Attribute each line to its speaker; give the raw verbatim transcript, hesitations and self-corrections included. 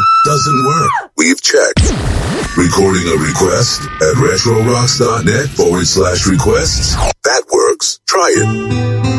Speaker 1: doesn't work. We've checked. Recording a request at retrorocks.net forward slash requests. That works. Try it.